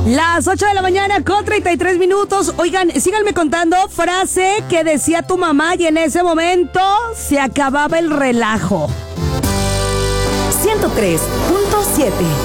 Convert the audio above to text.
Las 8 de la mañana con 33 minutos. Oigan, síganme contando frase que decía tu mamá y en ese momento se acababa el relajo. 103.7